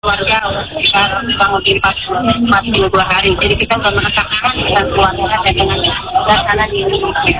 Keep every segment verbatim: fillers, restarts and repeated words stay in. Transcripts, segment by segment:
Keluarga kita bangun di empat puluh dua hari, jadi kita sudah menetapkan dengan keluarga dan dengan suasana di Indonesia.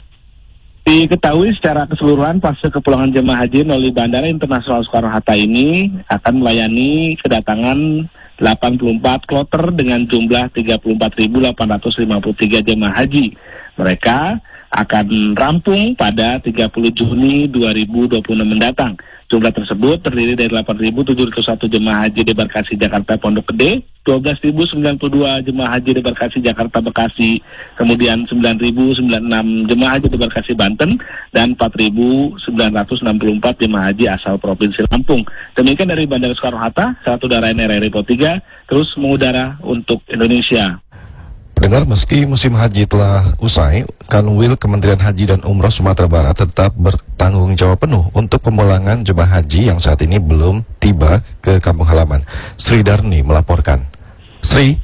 Diketahui secara keseluruhan fase kepulangan jemaah haji melalui Bandara Internasional Soekarno-Hatta ini akan melayani kedatangan delapan puluh empat kloter dengan jumlah tiga puluh empat ribu delapan ratus lima puluh tiga jemaah haji. Mereka akan rampung pada tiga puluh Juni dua ribu dua puluh enam mendatang. Jumlah tersebut terdiri dari delapan ribu tujuh ratus satu jemaah haji debarkasi Jakarta Pondok Gede, dua belas ribu sembilan puluh dua jemaah haji debarkasi Jakarta Bekasi, kemudian sembilan ribu sembilan puluh enam jemaah haji debarkasi Banten, dan empat ribu sembilan ratus enam puluh empat jemaah haji asal Provinsi Lampung. Demikian dari Bandara Soekarno-Hatta, satu udara N R R I Pro tiga, terus mengudara untuk Indonesia. Pendengar, meski musim haji telah usai, Kanwil Kementerian Haji dan Umroh Sumatera Barat tetap bertanggung jawab penuh untuk pemulangan jemaah haji yang saat ini belum tiba ke kampung halaman. Sri Darni melaporkan. Sri?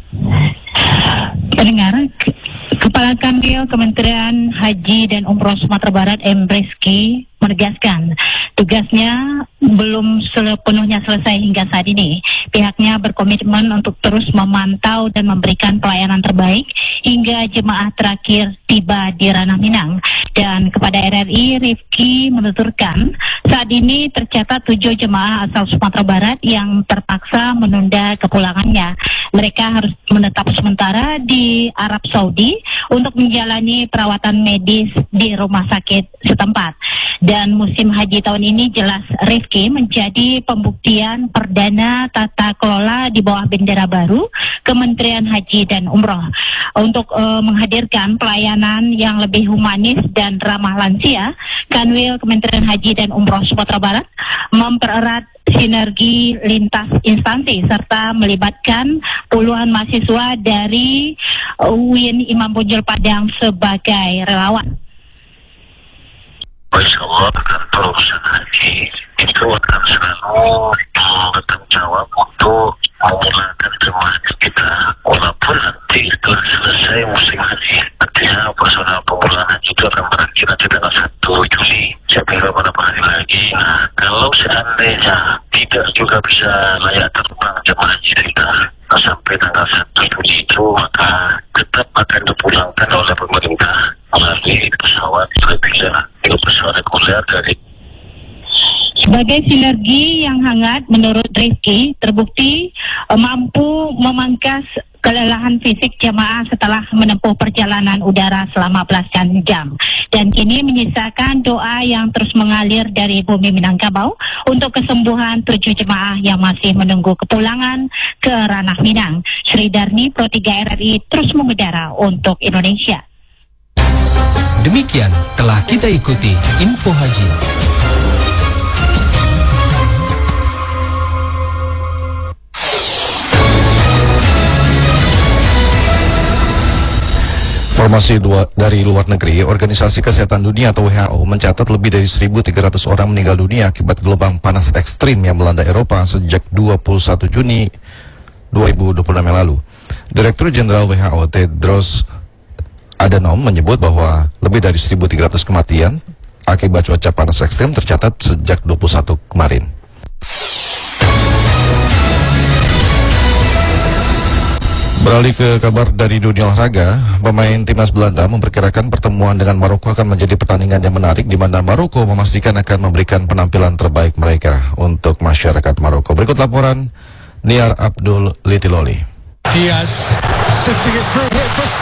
Pendengar, Kepala Kanwil Kementerian Haji dan Umroh Sumatera Barat M. Rizky menegaskan tugasnya belum sepenuhnya selesai hingga saat ini. Pihaknya berkomitmen untuk terus memantau dan memberikan pelayanan terbaik hingga jemaah terakhir tiba di Ranah Minang. Dan kepada R R I, Rifki menuturkan saat ini tercatat tujuh jemaah asal Sumatera Barat yang terpaksa menunda kepulangannya. Mereka harus menetap sementara di Arab Saudi untuk menjalani perawatan medis di rumah sakit setempat. Dan musim haji tahun ini jelas Rifki menjadi pembuktian perdana tata kelola di bawah bendera baru Kementerian Haji dan Umroh untuk uh, menghadirkan pelayanan yang lebih humanis dan ramah lansia. Kanwil Kementerian Haji dan Umroh Sumatera Barat mempererat sinergi lintas instansi serta melibatkan puluhan mahasiswa dari U I N Imam Bonjol Padang sebagai relawan. Insya Allah akan terus haji itu akan selalu bertanggung jawab untuk memulangkan jemaah kita walaupun nanti setelah selesai musim haji. Artinya personal pemulangan itu akan berakhir nanti tanggal satu Juli. Saya kira beberapa hari lagi. Nah, kalau seandainya tidak juga bisa layak terbang jemaah haji kita sampai tanggal satu Juli itu, maka tetap akan dipulangkan oleh pemerintah melalui pesawat reguler, itu pesawat reguler dari. Sebagai sinergi yang hangat, menurut Rizky, terbukti uh, mampu memangkas kelelahan fisik jemaah setelah menempuh perjalanan udara selama belasan jam. Dan kini menyisakan doa yang terus mengalir dari bumi Minangkabau untuk kesembuhan tujuh jemaah yang masih menunggu kepulangan ke Ranah Minang. Sri Darni, Pro tiga R R I, terus mengudara untuk Indonesia. Demikian telah kita ikuti Info Haji. Informasi dua, dari luar negeri, Organisasi Kesehatan Dunia atau W H O mencatat lebih dari seribu tiga ratus orang meninggal dunia akibat gelombang panas ekstrim yang melanda Eropa sejak dua puluh satu Juni dua ribu dua puluh enam yang lalu. Direktur Jenderal W H O Tedros Adhanom menyebut bahwa lebih dari seribu tiga ratus kematian akibat cuaca panas ekstrim tercatat sejak dua puluh satu kemarin. Beralih ke kabar dari dunia olahraga, pemain timnas Belanda memperkirakan pertemuan dengan Maroko akan menjadi pertandingan yang menarik di mana Maroko memastikan akan memberikan penampilan terbaik mereka untuk masyarakat Maroko. Berikut laporan Niar Abdul Litiloli. Diaz sifting it through here for